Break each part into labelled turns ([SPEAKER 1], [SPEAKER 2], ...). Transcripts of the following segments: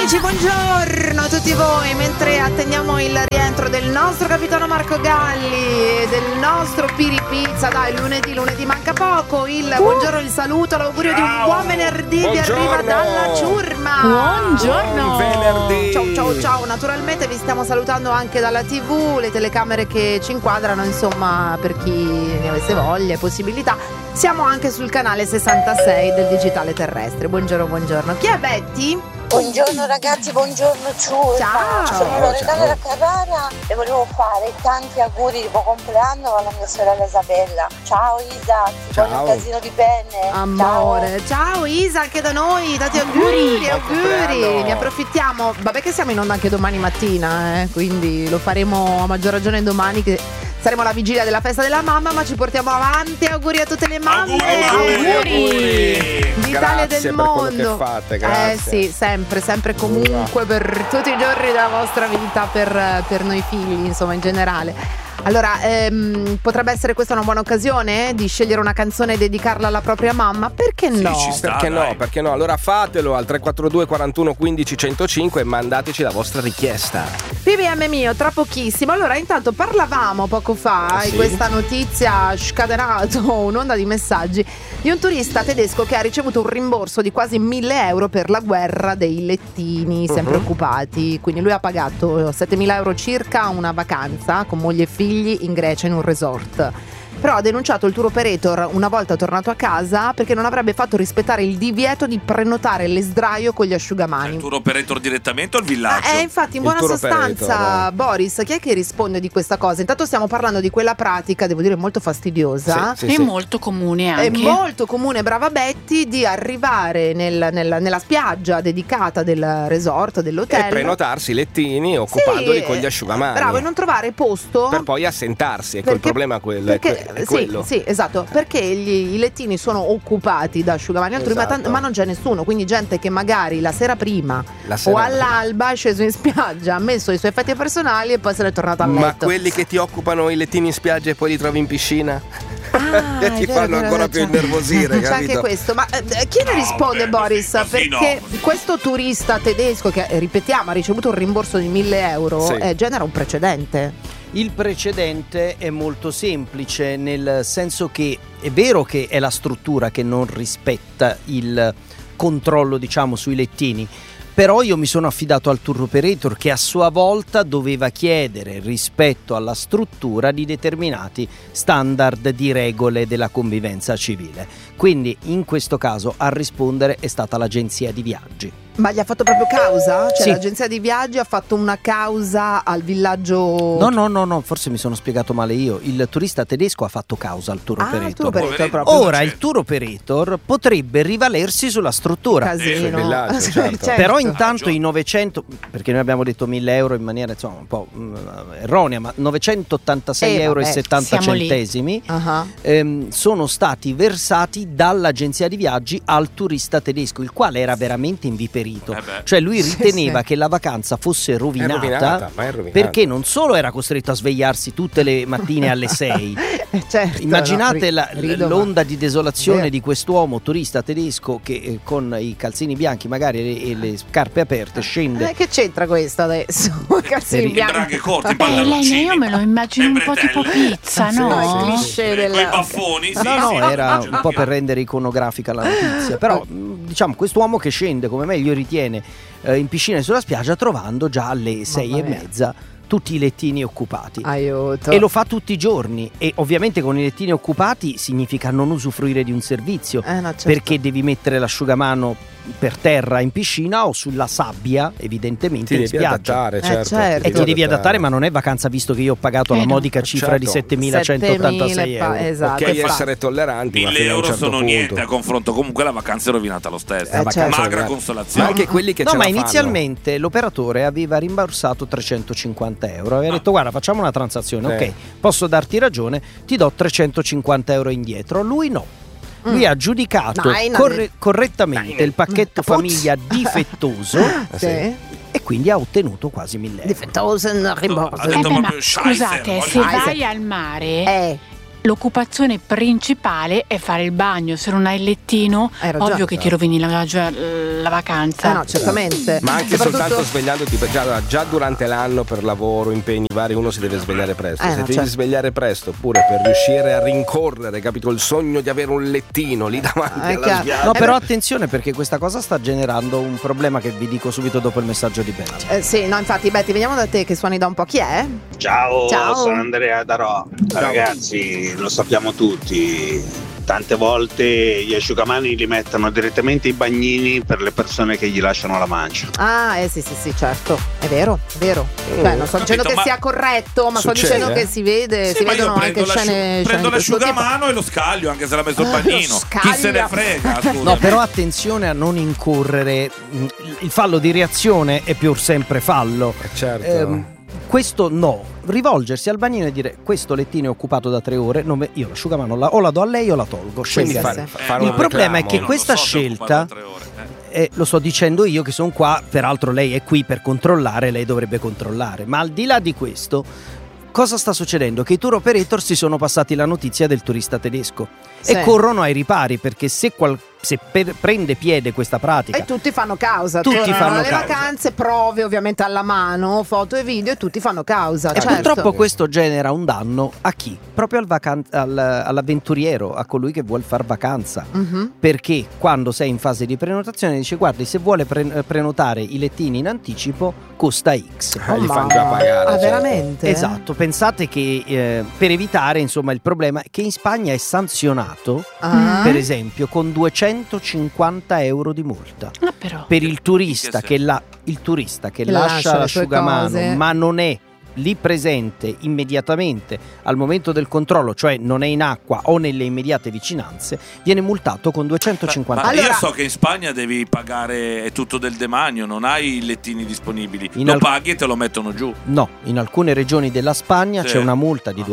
[SPEAKER 1] amici, buongiorno a tutti voi. Mentre attendiamo il rientro del nostro capitano Marco Galli e del nostro Piri Pizza, dai, lunedì manca poco. Il buongiorno, il saluto, l'augurio di un buon venerdì vi arriva dalla ciurma.
[SPEAKER 2] Buongiorno.
[SPEAKER 3] Buon venerdì.
[SPEAKER 1] Ciao. Naturalmente vi stiamo salutando anche dalla TV, le telecamere che ci inquadrano, insomma, per chi ne avesse voglia e possibilità. Siamo anche sul canale 66 del Digitale Terrestre. Buongiorno. Chi è Betty?
[SPEAKER 4] Buongiorno ragazzi, buongiorno Ciurma.
[SPEAKER 1] Ciao.
[SPEAKER 4] Sono Loredana da Carrara e volevo fare tanti auguri di buon compleanno alla mia sorella Isabella. Ciao Isa, ti voglio un casino di bene.
[SPEAKER 1] Amore, ciao Isa, anche da noi, tanti auguri. Ne approfittiamo. Vabbè che siamo in onda anche domani mattina, quindi lo faremo a maggior ragione domani, che saremo alla vigilia della festa della mamma, ma ci portiamo avanti. Auguri a tutte le mamme.
[SPEAKER 3] Auguri.
[SPEAKER 1] D'Italia
[SPEAKER 3] Grazie
[SPEAKER 1] del
[SPEAKER 3] per
[SPEAKER 1] mondo.
[SPEAKER 3] quello che fate, grazie.
[SPEAKER 1] Sì, sempre comunque per tutti i giorni della vostra vita, per noi figli, insomma, in generale. Allora, potrebbe essere questa una buona occasione di scegliere una canzone e dedicarla alla propria mamma? Perché no?
[SPEAKER 3] Sì, perché no? Allora fatelo al 342 41 15 105 e mandateci la vostra richiesta.
[SPEAKER 1] PBM mio, tra pochissimo. Allora, intanto parlavamo poco fa,
[SPEAKER 3] Sì.
[SPEAKER 1] e questa notizia ha scatenato un'onda di messaggi di un turista tedesco che ha ricevuto un rimborso di quasi 1.000 euro per la guerra dei lettini, sempre occupati. Quindi lui ha pagato 7.000 euro circa una vacanza con moglie e figli in Grecia in un resort. Però ha denunciato il tour operator una volta tornato a casa perché non avrebbe fatto rispettare il divieto di prenotare l'esdraio con gli asciugamani.
[SPEAKER 2] Il tour operator direttamente o il villaggio?
[SPEAKER 1] Infatti, in
[SPEAKER 3] Il
[SPEAKER 1] buona
[SPEAKER 3] tour
[SPEAKER 1] sostanza,
[SPEAKER 3] operator.
[SPEAKER 1] Boris, chi è che risponde di questa cosa? Intanto stiamo parlando di quella pratica, devo dire molto fastidiosa.
[SPEAKER 3] Sì,
[SPEAKER 5] È
[SPEAKER 3] sì.
[SPEAKER 5] molto comune anche.
[SPEAKER 1] È molto comune, brava Betty, di arrivare nella spiaggia dedicata del resort, dell'hotel,
[SPEAKER 3] E prenotarsi i lettini occupandoli con gli asciugamani.
[SPEAKER 1] Bravo, e non trovare posto
[SPEAKER 3] Per poi assentarsi. Ecco, il
[SPEAKER 1] perché-
[SPEAKER 3] problema è quello.
[SPEAKER 1] perché,
[SPEAKER 3] è quello.
[SPEAKER 1] Sì, esatto, perché i lettini sono occupati da asciugamani altrui,
[SPEAKER 3] Esatto.
[SPEAKER 1] ma non c'è nessuno, quindi gente che magari la sera prima
[SPEAKER 3] La sera-
[SPEAKER 1] o all'alba è sceso in spiaggia, ha messo i suoi effetti personali e poi se n'è tornato a letto.
[SPEAKER 3] Ma quelli che ti occupano i lettini in spiaggia e poi li trovi in piscina?
[SPEAKER 1] Ah,
[SPEAKER 3] ti
[SPEAKER 1] è vero,
[SPEAKER 3] fanno ancora più innervosire,
[SPEAKER 1] c'è anche
[SPEAKER 3] capito?
[SPEAKER 1] questo, ma chi ne risponde, Boris?
[SPEAKER 2] così
[SPEAKER 1] Perché
[SPEAKER 2] no.
[SPEAKER 1] questo turista tedesco che, ripetiamo, ha ricevuto un rimborso di 1.000 euro
[SPEAKER 3] Sì.
[SPEAKER 1] genera un precedente.
[SPEAKER 6] Il precedente è molto semplice, nel senso che è vero che è la struttura che non rispetta il controllo, diciamo, sui lettini. Però io mi sono affidato al tour operator che a sua volta doveva chiedere rispetto alla struttura di determinati standard di regole della convivenza civile. Quindi in questo caso a rispondere è stata l'agenzia di viaggi.
[SPEAKER 1] Ma gli ha fatto proprio causa? Cioè
[SPEAKER 6] Sì.
[SPEAKER 1] l'agenzia di viaggi ha fatto una causa al villaggio?
[SPEAKER 6] No, forse mi sono spiegato male io. Il turista tedesco ha fatto causa al tour
[SPEAKER 1] Ah, il tour
[SPEAKER 6] operator.
[SPEAKER 1] operator proprio.
[SPEAKER 6] Ora il tour operator potrebbe rivalersi sulla struttura.
[SPEAKER 1] Casino.
[SPEAKER 3] Sul villaggio, certo.
[SPEAKER 6] Però intanto i 900, perché noi abbiamo detto 1.000 euro in maniera insomma un po' erronea, ma 986 euro e
[SPEAKER 1] vabbè,
[SPEAKER 6] 70
[SPEAKER 5] siamo lì.
[SPEAKER 6] centesimi
[SPEAKER 1] Ah.
[SPEAKER 6] sono stati versati dall'agenzia di viaggi al turista tedesco, il quale era veramente inviperito. Cioè lui riteneva
[SPEAKER 1] sì.
[SPEAKER 6] che la vacanza fosse rovinata,
[SPEAKER 3] ma è rovinata.
[SPEAKER 6] perché non solo era costretto a svegliarsi tutte le mattine alle 6.
[SPEAKER 1] Certo,
[SPEAKER 6] Immaginate
[SPEAKER 1] no, rido,
[SPEAKER 6] l'onda di desolazione
[SPEAKER 1] Vero.
[SPEAKER 6] di quest'uomo turista tedesco che con i calzini bianchi magari e le scarpe aperte scende.
[SPEAKER 1] Che c'entra questo adesso? Calzini
[SPEAKER 6] In
[SPEAKER 2] In
[SPEAKER 1] bianchi.
[SPEAKER 2] braghe corte, in
[SPEAKER 5] Elena,
[SPEAKER 2] pantaloncini.
[SPEAKER 5] io me lo immagino un
[SPEAKER 2] e
[SPEAKER 5] po' tipo
[SPEAKER 2] bretelle.
[SPEAKER 5] pizza,
[SPEAKER 1] Sì,
[SPEAKER 5] no?
[SPEAKER 1] il cliché del-
[SPEAKER 2] Con i baffoni, sì,
[SPEAKER 6] No,
[SPEAKER 2] sì,
[SPEAKER 6] era
[SPEAKER 2] sì,
[SPEAKER 6] un po' per rendere iconografica la notizia. Però diciamo quest'uomo che scende come meglio ritiene in piscina e sulla spiaggia, trovando già alle 6:30 tutti i lettini occupati.
[SPEAKER 1] Aiuto.
[SPEAKER 6] E lo fa tutti i giorni, e ovviamente con i lettini occupati significa non usufruire di un servizio,
[SPEAKER 1] No, certo.
[SPEAKER 6] perché devi mettere l'asciugamano per terra in piscina o sulla sabbia, evidentemente
[SPEAKER 3] Ti
[SPEAKER 6] in
[SPEAKER 3] devi
[SPEAKER 6] spiaggia.
[SPEAKER 3] adattare, certo.
[SPEAKER 1] certo.
[SPEAKER 6] E ti devi adattare, ma non è vacanza, visto che io ho pagato la
[SPEAKER 5] no.
[SPEAKER 6] modica cifra di
[SPEAKER 3] Certo.
[SPEAKER 6] 7.186 euro.
[SPEAKER 1] Esatto.
[SPEAKER 3] Ok,
[SPEAKER 1] infatti.
[SPEAKER 3] essere tolleranti, ma
[SPEAKER 2] 1.000
[SPEAKER 3] fino a un
[SPEAKER 2] euro
[SPEAKER 3] certo
[SPEAKER 2] sono
[SPEAKER 3] punto.
[SPEAKER 2] niente a confronto. Comunque la vacanza è rovinata lo stesso.
[SPEAKER 1] certo.
[SPEAKER 3] vacanza
[SPEAKER 2] Magra
[SPEAKER 3] rovinata.
[SPEAKER 2] consolazione.
[SPEAKER 3] Ma anche quelli che
[SPEAKER 6] No,
[SPEAKER 3] ce
[SPEAKER 6] ma
[SPEAKER 3] la fanno.
[SPEAKER 6] inizialmente l'operatore aveva rimborsato 350 euro. Aveva detto: guarda, facciamo una transazione, ok, posso darti ragione, ti do 350 euro indietro. Lui no. Lui ha giudicato
[SPEAKER 1] Dai, no,
[SPEAKER 6] correttamente il pacchetto famiglia difettoso
[SPEAKER 1] Sì.
[SPEAKER 6] e quindi ha ottenuto quasi 1.000 euro.
[SPEAKER 1] Difettoso in rimborso.
[SPEAKER 2] Ha detto
[SPEAKER 5] ma
[SPEAKER 2] proprio scheisse,
[SPEAKER 5] scusate,
[SPEAKER 2] voglio
[SPEAKER 5] se
[SPEAKER 2] dire.
[SPEAKER 5] vai al mare, l'occupazione principale è fare il bagno. Se non hai il lettino, ovvio che ti rovini la vacanza.
[SPEAKER 1] No, certamente.
[SPEAKER 3] Ma anche soltanto svegliandoti, già durante l'anno per lavoro, impegni vari, uno si deve svegliare presto. Se ti devi svegliare presto, pure per riuscire a rincorrere, capito, il sogno di avere un lettino lì davanti alla spiaggia.
[SPEAKER 6] No, però attenzione, perché questa cosa sta generando un problema che vi dico subito dopo il messaggio di Betty.
[SPEAKER 1] Sì, no, infatti, Betty, veniamo da te che suoni da un po'. Chi è?
[SPEAKER 7] Ciao. Sono Andrea da Rho. Ragazzi, lo sappiamo tutti. Tante volte gli asciugamani li mettono direttamente i bagnini per le persone che gli lasciano la mancia.
[SPEAKER 1] Sì, certo, è vero. Cioè, non sto dicendo che sia corretto, ma sto dicendo che si vede, si vedono anche scene.
[SPEAKER 2] Prendo l'asciugamano e lo scaglio, anche se l'ha messo il bagnino. Chi se ne frega?
[SPEAKER 6] No, però attenzione a non incorrere. Il fallo di reazione è pur sempre fallo.
[SPEAKER 3] Certo.
[SPEAKER 6] Questo no, rivolgersi al bagnino e dire: questo lettino è occupato da 3 ore, io l'asciugamano o la do a lei o la tolgo. Il problema è che questa scelta, lo sto dicendo io che sono qua, peraltro lei è qui per controllare, lei dovrebbe controllare, ma al di là di questo, cosa sta succedendo? Che i tour operator si sono passati la notizia del turista tedesco e corrono ai ripari, perché se prende piede questa pratica
[SPEAKER 1] e tutti fanno causa, le vacanze, prove ovviamente alla mano, foto e video, e tutti fanno causa.
[SPEAKER 6] E purtroppo questo genera un danno a chi? Proprio all'avventuriero, a colui che vuole far vacanza, perché quando sei in fase di prenotazione dice: guardi, se vuole prenotare i lettini in anticipo costa X.
[SPEAKER 3] Li fanno già pagare.
[SPEAKER 1] Veramente?
[SPEAKER 6] Esatto, pensate che per evitare, insomma, il problema che in Spagna è sanzionato per esempio con 250 euro di multa per il turista che lascia l'asciugamano ma non è lì presente immediatamente al momento del controllo, cioè non è in acqua o nelle immediate vicinanze, viene multato con 250 euro.
[SPEAKER 2] Io so che in Spagna devi pagare, è tutto del demanio, non hai i lettini disponibili, paghi e te lo mettono giù.
[SPEAKER 6] No, in alcune regioni della Spagna c'è una multa di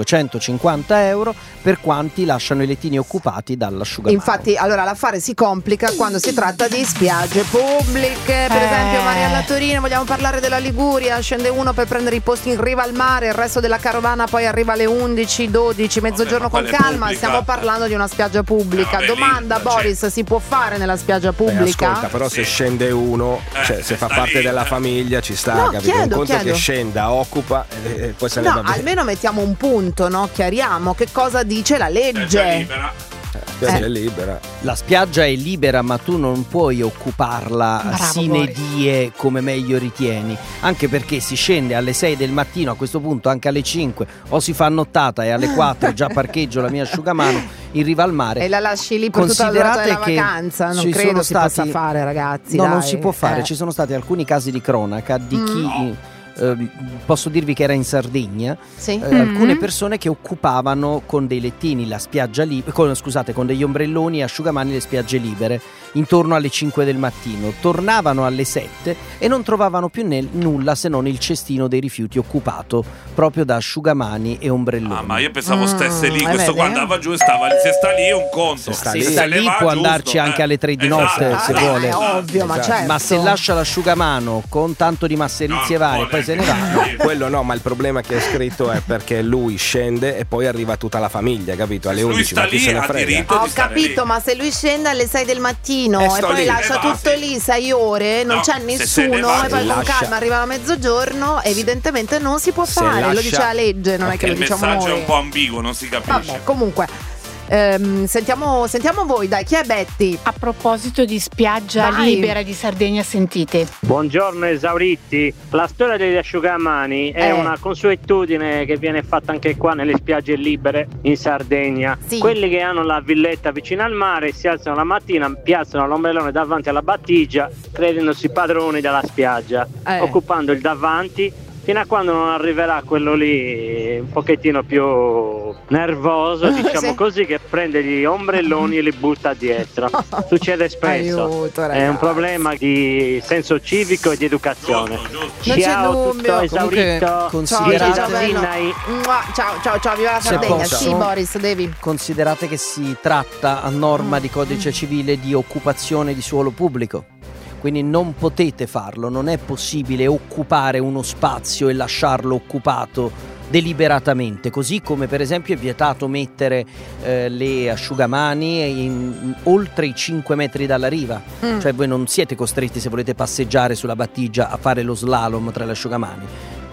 [SPEAKER 6] 250 euro per quanti lasciano i lettini occupati dall'asciugamano.
[SPEAKER 1] Infatti, allora l'affare si complica quando si tratta di spiagge pubbliche, per esempio Mariella Torino, vogliamo parlare della Liguria, scende uno per prendere i posti in riva al mare, il resto della carovana poi arriva alle 11, 12, mezzogiorno con calma, pubblica. Stiamo parlando di una spiaggia pubblica. Domanda, Boris, si può fare nella spiaggia pubblica?
[SPEAKER 3] Ascolta, però se scende uno, cioè se fa parte della famiglia ci sta, capito? Un conto che scenda, occupa e poi se ne va via.
[SPEAKER 1] Almeno mettiamo un punto, no? Chiariamo che cosa dice la legge.
[SPEAKER 3] È libera.
[SPEAKER 6] La spiaggia è libera, ma tu non puoi occuparla sine die come meglio ritieni, anche perché si scende alle 6 del mattino, a questo punto anche alle 5 o si fa nottata e alle 4 già parcheggio la mia asciugamano in riva al mare
[SPEAKER 1] e la lasci lì per tutta la durata della vacanza. Non credo si possa fare, ragazzi.
[SPEAKER 6] No, non si può fare. Ci sono stati alcuni casi di cronaca di chi posso dirvi che era in Sardegna, alcune persone che occupavano con dei lettini la spiaggia con degli ombrelloni e asciugamani le spiagge libere intorno alle 5 del mattino, tornavano alle 7 e non trovavano più nulla se non il cestino dei rifiuti occupato proprio da asciugamani e ombrelloni.
[SPEAKER 2] Ma io pensavo stesse lì, questo qua andava giù e stava lì, se sta lì è un conto,
[SPEAKER 6] se sta lì può andarci anche alle 3 di notte se vuole,
[SPEAKER 1] è ovvio, ma certo.
[SPEAKER 6] Ma se lascia l'asciugamano con tanto di masserizie varie poi se ne va.
[SPEAKER 3] No, quello no, ma il problema che è scritto è perché lui scende e poi arriva tutta la famiglia, capito? Alle 11
[SPEAKER 2] lui sta lì,
[SPEAKER 3] se ne frega.
[SPEAKER 1] Ho capito, ma se lui scende alle 6 del mattino e poi lascia tutto lì 6 ore, non c'è nessuno e poi con calma arriva a mezzogiorno, evidentemente non si può fare, lo dice la legge, non è che lo diciamo noi.
[SPEAKER 2] Il messaggio è un po' ambiguo, non si capisce.
[SPEAKER 1] Vabbè, comunque sentiamo voi, dai, chi è Betty?
[SPEAKER 5] A proposito di spiaggia libera di Sardegna, sentite.
[SPEAKER 8] Buongiorno esauriti, la storia degli asciugamani è una consuetudine che viene fatta anche qua nelle spiagge libere in Sardegna. Quelli che hanno la villetta vicino al mare si alzano la mattina, piazzano l'ombrellone davanti alla battigia credendosi padroni della spiaggia, occupando il davanti fino a quando non arriverà quello lì un pochettino più nervoso, diciamo così, che prende gli ombrelloni e li butta dietro. Succede spesso.
[SPEAKER 1] Aiuto,
[SPEAKER 8] è un problema di senso civico e di educazione. Ciao, tutto esaurito.
[SPEAKER 6] Considerate...
[SPEAKER 1] Ciao, viva la Sardegna. Sì, Boris, devi.
[SPEAKER 6] Considerate che si tratta a norma di codice civile di occupazione di suolo pubblico. Quindi non potete farlo, non è possibile occupare uno spazio e lasciarlo occupato deliberatamente, così come per esempio è vietato mettere le asciugamani oltre i 5 metri dalla riva, cioè voi non siete costretti, se volete passeggiare sulla battigia, a fare lo slalom tra le asciugamani.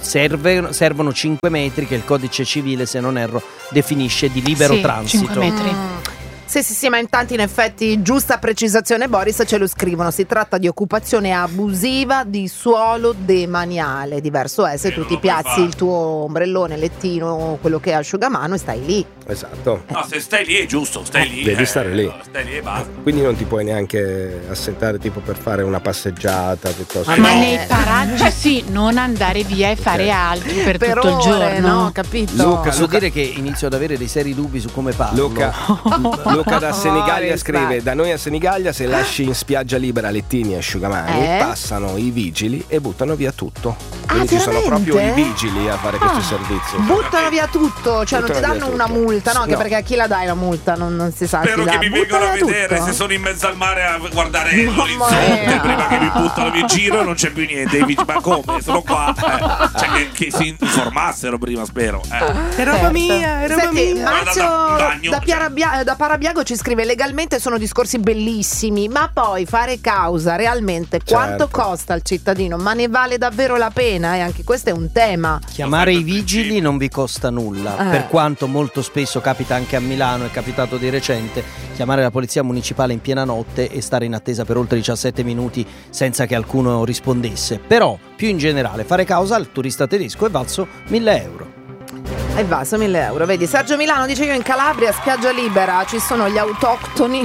[SPEAKER 6] Servono 5 metri che il codice civile, se non erro, definisce di libero transito.
[SPEAKER 5] 5 metri.
[SPEAKER 1] Sì, ma in tanti, in effetti, giusta precisazione, Boris, ce lo scrivono. Si tratta di occupazione abusiva di suolo demaniale. Diverso è se tu ti piazzi il tuo ombrellone, lettino, quello che è asciugamano e stai lì.
[SPEAKER 3] Esatto.
[SPEAKER 2] No, se stai lì è giusto, stai lì.
[SPEAKER 3] Devi stare lì.
[SPEAKER 2] Stai lì e basta.
[SPEAKER 3] Quindi non ti puoi neanche assentare tipo per fare una passeggiata piuttosto.
[SPEAKER 5] Ma nei paraggi sì, non andare via e fare altro per tutto il giorno.
[SPEAKER 1] No, capito?
[SPEAKER 6] Posso dire che inizio ad avere dei seri dubbi su come parlo.
[SPEAKER 3] Luca da Senigallia scrive: da noi a Senigallia, se lasci in spiaggia libera lettini e asciugamani, passano i vigili e buttano via tutto. Quindi ci sono proprio i vigili a fare questo servizio.
[SPEAKER 1] Buttano via tutto, cioè non ti danno una multa, no? Che perché a chi la dai la multa non si sa.
[SPEAKER 2] Spero che mi vengano a vedere tutto. Se sono in mezzo al mare a guardare l'orizzonte prima che mi buttano via in giro, non c'è più niente. Ma come? Sono qua. Cioè che si informassero prima, spero.
[SPEAKER 1] È roba mia, è roba mia. Marzio da Parabiago ci scrive: legalmente sono discorsi bellissimi, ma poi fare causa realmente quanto costa al cittadino? Ma ne vale davvero la pena? E anche questo è un tema.
[SPEAKER 6] Chiamare i vigili non vi costa nulla, per quanto molto spesso capita anche a Milano, è capitato di recente, chiamare la polizia municipale in piena notte e stare in attesa per oltre 17 minuti senza che alcuno rispondesse. Però, più in generale, fare causa al turista tedesco è valso 1.000 euro.
[SPEAKER 1] È valso 1.000 euro. Vedi, Sergio Milano dice: io in Calabria, spiaggia libera, ci sono gli autoctoni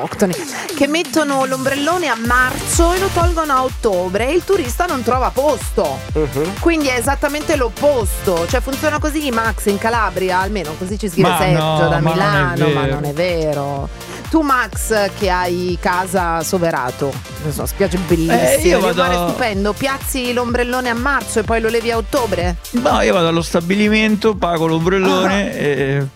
[SPEAKER 1] che mettono l'ombrellone a marzo e lo tolgono a ottobre e il turista non trova posto. Quindi è esattamente l'opposto. Cioè funziona così, Max, in Calabria, almeno così ci scrive Sergio da Milano, ma non è vero. Tu, Max, che hai casa Soverato, sono spiagge bellissime, un mare stupendo, piazzi l'ombrellone a marzo e poi lo levi a ottobre?
[SPEAKER 9] No, io vado allo stabilimento, pago l'ombrellone e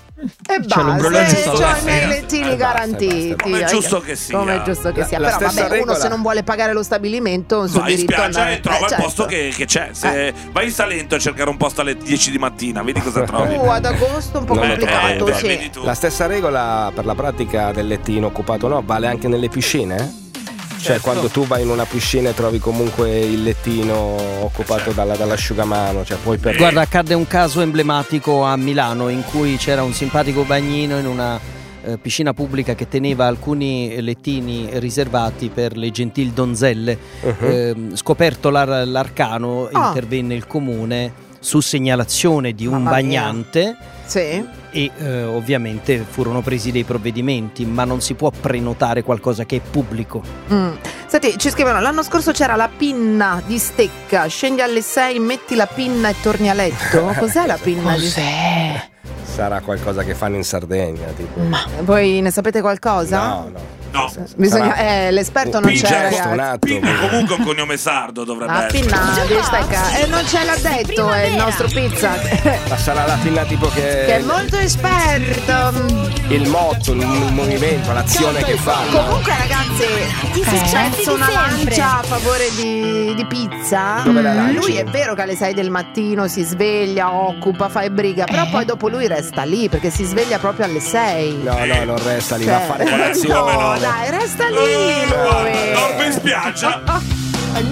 [SPEAKER 1] basta, c'ho i miei lettini garantiti.
[SPEAKER 2] Come è giusto che sia.
[SPEAKER 1] Come è giusto che sia. Però vabbè, uno se non vuole pagare lo stabilimento,
[SPEAKER 2] va in spiaggia e trova il posto che c'è. Se vai in Salento a cercare un posto alle 10 di mattina, vedi cosa trovi.
[SPEAKER 1] Ad agosto un po' complicato. Sì.
[SPEAKER 3] La stessa regola per la pratica del lettino occupato, vale anche nelle piscine? Cioè quando tu vai in una piscina e trovi comunque il lettino occupato dall'asciugamano, cioè poi
[SPEAKER 6] Guarda, accadde un caso emblematico a Milano in cui c'era un simpatico bagnino in una piscina pubblica che teneva alcuni lettini riservati per le gentil donzelle. Scoperto l'arcano, intervenne il comune su segnalazione di un bagnante.
[SPEAKER 1] Sì.
[SPEAKER 6] E ovviamente furono presi dei provvedimenti, ma non si può prenotare qualcosa che è pubblico.
[SPEAKER 1] Senti, ci scrivono: l'anno scorso c'era la pinna di Stecca, scendi alle 6, metti la pinna e torni a letto. Cos'è la pinna di Stecca?
[SPEAKER 3] Sarà qualcosa che fanno in Sardegna, tipo.
[SPEAKER 1] Ma voi ne sapete qualcosa?
[SPEAKER 2] No.
[SPEAKER 1] Bisogna, l'esperto non c'è, ragazzi.
[SPEAKER 2] Pinna comunque un cognome sardo dovrebbe essere.
[SPEAKER 1] Pinna di Stecca. E non ce l'ha detto, è il nostro Pizza.
[SPEAKER 3] Ma sarà la pinna tipo che
[SPEAKER 1] è molto esperto.
[SPEAKER 3] Il motto, il movimento, l'azione che fa.
[SPEAKER 1] Comunque, ragazzi, si spezza una lancia a favore di Pizza.
[SPEAKER 3] Dove la lanci?
[SPEAKER 1] Lui è vero che alle 6 del mattino si sveglia, occupa, fa e briga, però poi dopo lui resta lì perché si sveglia proprio alle 6.
[SPEAKER 3] No, non resta lì, va a fare colazione.
[SPEAKER 1] No, dai, resta lì lui.
[SPEAKER 2] Dorme in spiaggia.